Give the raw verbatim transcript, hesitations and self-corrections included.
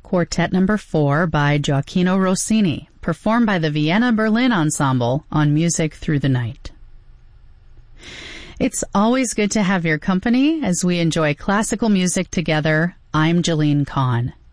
Quartet Number four by Gioacchino Rossini, performed by the Vienna Berlin Ensemble on Music Through the Night. It's always good to have your company as we enjoy classical music together. I'm Jeline Kahn.